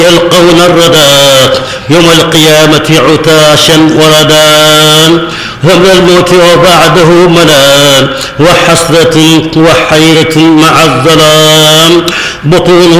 يلقون الردى يوم القيامة عتاشا وردان ثم الموت وبعده ملال وحسرة وحيرة مع الظلام بطون